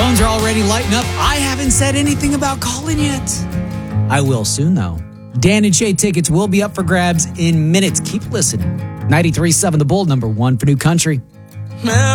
Phones are already lighting up. I haven't said anything about calling yet. I will soon, though. Dan and Shay tickets will be up for grabs in minutes. Keep listening. 93.7 The Bull, number one for New Country.